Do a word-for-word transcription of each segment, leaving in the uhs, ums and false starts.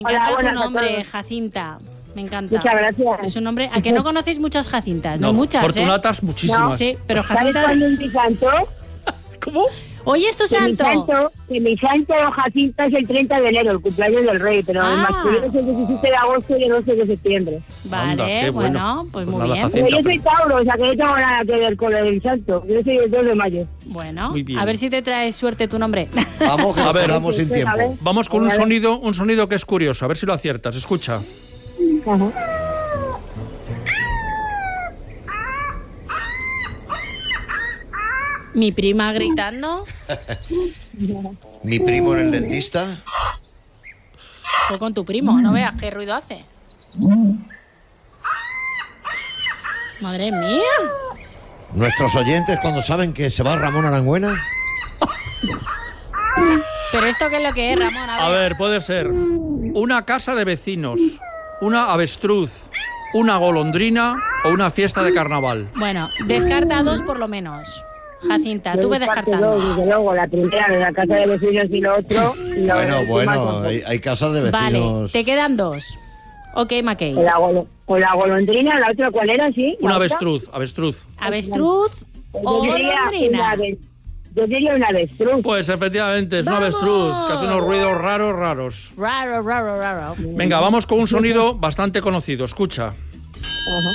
Me encanta Hola, tu nombre, todos. Jacinta. Me encanta. Muchas gracias. Es un nombre... ¿A que no conocéis muchas Jacintas? No, No, hay muchas, Fortunatas, ¿eh? muchísimas. No, sí, pero ¿Sabes Jacinta... cuándo es mi santo? ¿Cómo? Hoy es tu Que mi santo. santo, que mi santo Jacinta es el treinta de enero, el cumpleaños del rey, pero Ah. el masculino es el diecisiete de agosto y el doce de septiembre. Vale, Anda, qué bueno, bueno. pues Pues muy nada, bien. Jacinta. Pero yo soy Tauro, o sea que no tengo nada que ver con el santo. Yo soy el dos de mayo. Bueno, Muy bien. a ver si te traes suerte tu nombre. Vamos, que A nos ver. quedamos sin Sí, a ver. tiempo. Vamos con un Vale. sonido, un sonido que es curioso, a ver si lo aciertas. Escucha. Ajá. Mi prima gritando. Mi primo en el dentista. O con tu primo, no veas qué ruido hace. Madre mía. Nuestros oyentes cuando saben que se va Ramón Arangüena. Pero esto qué es lo que es, Ramón. A ver. A ver, puede ser una casa de vecinos, una avestruz, una golondrina o una fiesta de carnaval. Bueno, descarta dos por lo menos. Jacinta, tú ve Yo descarto dos, descartando. desde luego, la primera de la casa de vecinos y lo otro. y lo Bueno, demás, bueno, pues, hay, hay casas de Vale, vecinos. te quedan dos. Ok, Mackey. Con la, golo- con la golondrina, la otra, ¿cuál era? ¿Sí? Una ¿La otra? avestruz, avestruz. Avestruz Pues o yo diría una golondrina. ave- Yo diría una avestruz. Pues efectivamente, es una ¡Vamos! avestruz que hace unos ruidos raros, raros. Raro, raro, raro. Venga, vamos con un sonido bastante conocido. Escucha. Ajá.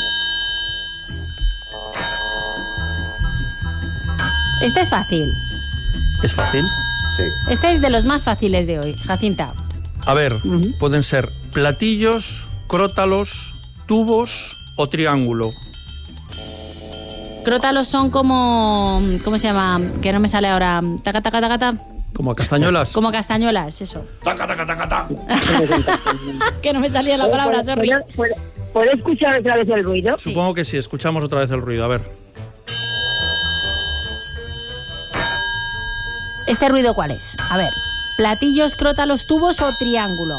Este es fácil. ¿Es fácil? Sí. Este es de los más fáciles de hoy, Jacinta. A ver, pueden ser platillos, crótalos, tubos o triángulo. Crótalos son como... ¿Cómo se llama? Que no me sale ahora. Taca, taca, taca, taca. Como castañuelas. Como castañuelas, eso. Taca, taca, taca, taca. Que no me salía la palabra, ¿Puedo- sorry. puedo- puedo- ¿Puedo escuchar otra vez el ruido? Sí. Supongo que sí, escuchamos otra vez el ruido. A ver. ¿Este ruido cuál es? A ver. Platillos, crótalos, tubos o triángulo.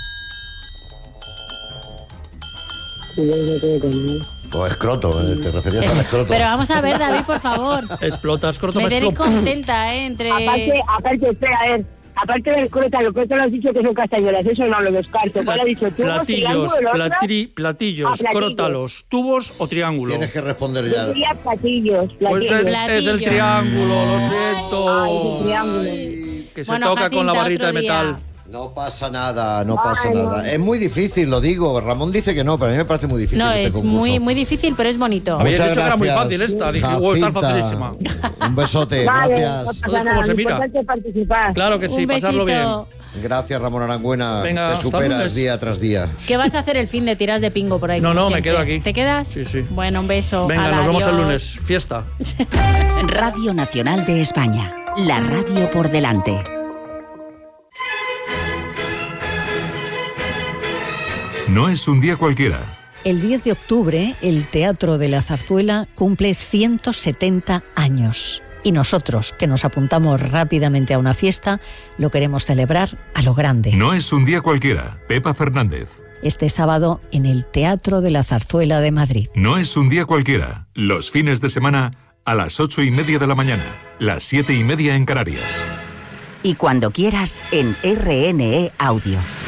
O escroto, eh, te referías Eso. al escroto. Pero vamos a ver, David, por favor. Explota, escroto, Me me tenéis explota. contenta, ¿eh? Entre... Aparte, aparte, espera, a ver. Aparte del crótalo, crótalo has dicho que son castañuelas, eso no lo descarto. ¿Cuál ha dicho tú? Platillos, platri- platillos, Ah, platillos. crótalos, tubos o triángulo. Tienes que responder Yo ya. diría platillos, Pues es, platillos. Platillo. es el triángulo, lo siento. Ay, es el triángulo. Que se Bueno, toca con la Jacinta, barrita de otro día. metal. No pasa nada, no pasa Ay, nada. no. Es muy difícil, lo digo. Ramón dice que no, pero a mí me parece muy difícil No, este es concurso. muy, muy difícil, pero es bonito. Habéis Muchas dicho que era muy gracias, fácil esta. Dije, "Uy, está Jacinta. facilísima". Un besote, Vale, no gracias. pasa ¿Cómo nada, se lo mira? importante es participar. Claro que sí, Un pasarlo besito. bien. Gracias, Ramón Arangüena. Venga, Te hasta superas lunes. día tras día. ¿Qué vas a hacer el fin de tiras de pingo por ahí? No, como no, me siempre? quedo aquí. ¿Te quedas? Sí, sí. Bueno, un beso. Venga, Hala, nos vemos el adiós. lunes. Fiesta. Radio Nacional de España. La radio por delante. No es un día cualquiera. El diez de octubre, el Teatro de la Zarzuela cumple ciento setenta años. Y nosotros, que nos apuntamos rápidamente a una fiesta, lo queremos celebrar a lo grande. No es un día cualquiera. Pepa Fernández. Este sábado en el Teatro de la Zarzuela de Madrid. No es un día cualquiera. Los fines de semana a las ocho y media de la mañana. Las siete y media en Canarias. Y cuando quieras en R N E Audio.